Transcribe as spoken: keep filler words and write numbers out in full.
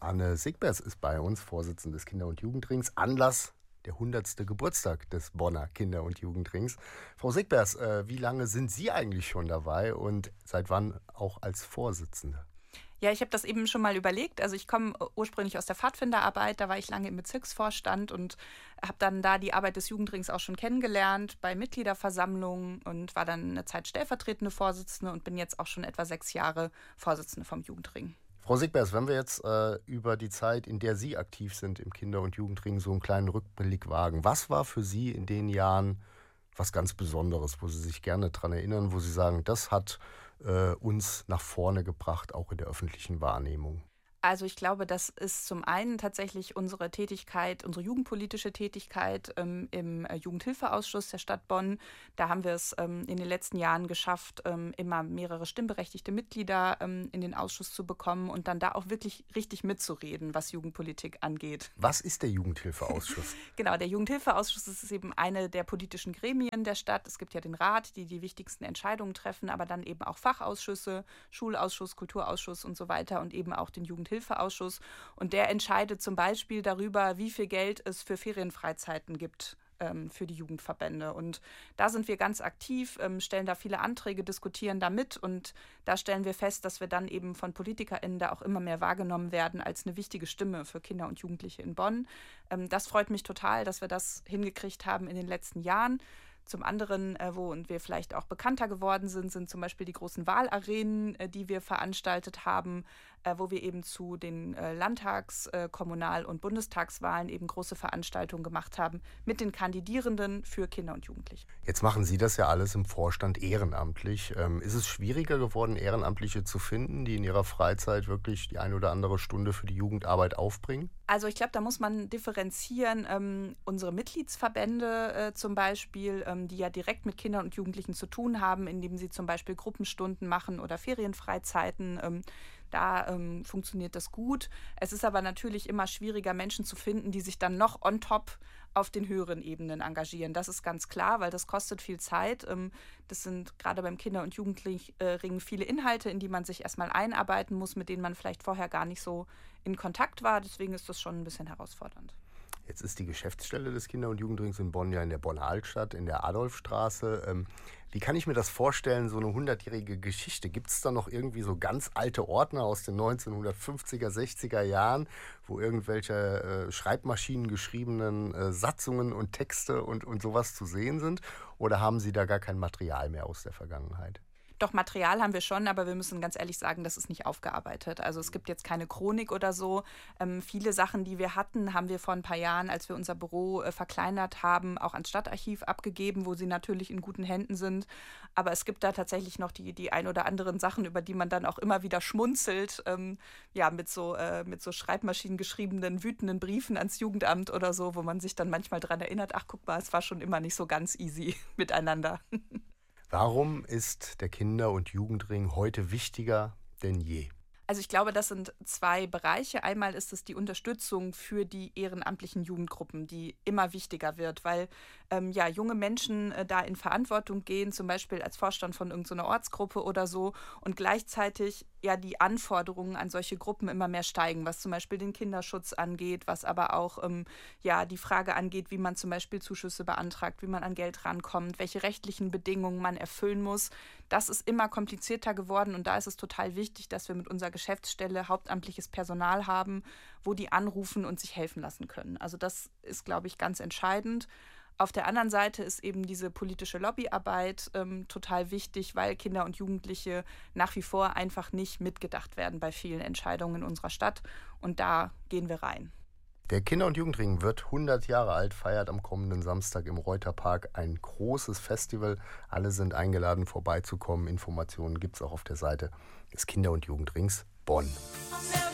Anne Sigbers ist bei uns, Vorsitzende des Kinder- und Jugendrings. Anlass der hundertste Geburtstag des Bonner Kinder- und Jugendrings. Frau Sigbers, äh, wie lange sind Sie eigentlich schon dabei und seit wann auch als Vorsitzende? Ja, ich habe das eben schon mal überlegt. Also ich komme äh, ursprünglich aus der Pfadfinderarbeit, da war ich lange im Bezirksvorstand und habe dann da die Arbeit des Jugendrings auch schon kennengelernt bei Mitgliederversammlungen und war dann eine Zeit stellvertretende Vorsitzende und bin jetzt auch schon etwa sechs Jahre Vorsitzende vom Jugendring. Frau Sigbers, wenn wir jetzt äh, über die Zeit, in der Sie aktiv sind im Kinder- und Jugendring, so einen kleinen Rückblick wagen. Was war für Sie in den Jahren was ganz Besonderes, wo Sie sich gerne dran erinnern, wo Sie sagen, das hat äh, uns nach vorne gebracht, auch in der öffentlichen Wahrnehmung? Also ich glaube, das ist zum einen tatsächlich unsere Tätigkeit, unsere jugendpolitische Tätigkeit ähm, im äh, Jugendhilfeausschuss der Stadt Bonn. Da haben wir es ähm, in den letzten Jahren geschafft, ähm, immer mehrere stimmberechtigte Mitglieder ähm, in den Ausschuss zu bekommen und dann da auch wirklich richtig mitzureden, was Jugendpolitik angeht. Was ist der Jugendhilfeausschuss? Genau, der Jugendhilfeausschuss ist eben eine der politischen Gremien der Stadt. Es gibt ja den Rat, die die wichtigsten Entscheidungen treffen, aber dann eben auch Fachausschüsse, Schulausschuss, Kulturausschuss und so weiter und eben auch den Jugendhilfeausschuss. Und der entscheidet zum Beispiel darüber, wie viel Geld es für Ferienfreizeiten gibt ähm, für die Jugendverbände. Und da sind wir ganz aktiv, ähm, stellen da viele Anträge, diskutieren da mit. Und da stellen wir fest, dass wir dann eben von PolitikerInnen da auch immer mehr wahrgenommen werden als eine wichtige Stimme für Kinder und Jugendliche in Bonn. Ähm, das freut mich total, dass wir das hingekriegt haben in den letzten Jahren. Zum anderen, äh, wo wir vielleicht auch bekannter geworden sind, sind zum Beispiel die großen Wahlarenen, äh, die wir veranstaltet haben, äh, wo wir eben zu den äh, Landtags-, äh, Kommunal- und Bundestagswahlen eben große Veranstaltungen gemacht haben mit den Kandidierenden für Kinder und Jugendliche. Jetzt machen Sie das ja alles im Vorstand ehrenamtlich. Ähm, ist es schwieriger geworden, Ehrenamtliche zu finden, die in ihrer Freizeit wirklich die eine oder andere Stunde für die Jugendarbeit aufbringen? Also ich glaube, da muss man differenzieren. Ähm, unsere Mitgliedsverbände äh, zum Beispiel, ähm, die ja direkt mit Kindern und Jugendlichen zu tun haben, indem sie zum Beispiel Gruppenstunden machen oder Ferienfreizeiten. Ähm, da ähm, funktioniert das gut. Es ist aber natürlich immer schwieriger, Menschen zu finden, die sich dann noch on top auf den höheren Ebenen engagieren. Das ist ganz klar, weil das kostet viel Zeit. Ähm, das sind gerade beim Kinder- und Jugendring viele Inhalte, in die man sich erstmal einarbeiten muss, mit denen man vielleicht vorher gar nicht so in Kontakt war. Deswegen ist das schon ein bisschen herausfordernd. Jetzt ist die Geschäftsstelle des Kinder- und Jugendrings in Bonn ja in der Bonner Altstadt, in der Adolfstraße. Ähm, wie kann ich mir das vorstellen, so eine hundertjährige Geschichte? Gibt es da noch irgendwie so ganz alte Ordner aus den neunzehnhundertfünfziger, sechziger Jahren, wo irgendwelche äh, Schreibmaschinen geschriebenen äh, Satzungen und Texte und, und sowas zu sehen sind? Oder haben Sie da gar kein Material mehr aus der Vergangenheit? Doch Material haben wir schon, aber wir müssen ganz ehrlich sagen, das ist nicht aufgearbeitet. Also es gibt jetzt keine Chronik oder so. Ähm, viele Sachen, die wir hatten, haben wir vor ein paar Jahren, als wir unser Büro äh, verkleinert haben, auch ans Stadtarchiv abgegeben, wo sie natürlich in guten Händen sind. Aber es gibt da tatsächlich noch die, die ein oder anderen Sachen, über die man dann auch immer wieder schmunzelt. Ähm, ja, mit so, äh, mit so Schreibmaschinen geschriebenen, wütenden Briefen ans Jugendamt oder so, wo man sich dann manchmal dran erinnert, ach guck mal, es war schon immer nicht so ganz easy miteinander. Warum ist der Kinder- und Jugendring heute wichtiger denn je? Also ich glaube, das sind zwei Bereiche. Einmal ist es die Unterstützung für die ehrenamtlichen Jugendgruppen, die immer wichtiger wird, weil ähm, ja junge Menschen äh, da in Verantwortung gehen, zum Beispiel als Vorstand von irgendeiner Ortsgruppe oder so, und gleichzeitig ja die Anforderungen an solche Gruppen immer mehr steigen, was zum Beispiel den Kinderschutz angeht, was aber auch ähm, ja die Frage angeht, wie man zum Beispiel Zuschüsse beantragt, wie man an Geld rankommt, welche rechtlichen Bedingungen man erfüllen muss. Das ist immer komplizierter geworden und da ist es total wichtig, dass wir mit unserer Geschäftsstelle hauptamtliches Personal haben, wo die anrufen und sich helfen lassen können. Also das ist, glaube ich, ganz entscheidend. Auf der anderen Seite ist eben diese politische Lobbyarbeit ähm, total wichtig, weil Kinder und Jugendliche nach wie vor einfach nicht mitgedacht werden bei vielen Entscheidungen in unserer Stadt. Und da gehen wir rein. Der Kinder- und Jugendring wird hundert Jahre alt, feiert am kommenden Samstag im Reuterpark ein großes Festival. Alle sind eingeladen, vorbeizukommen. Informationen gibt es auch auf der Seite des Kinder- und Jugendrings Bonn.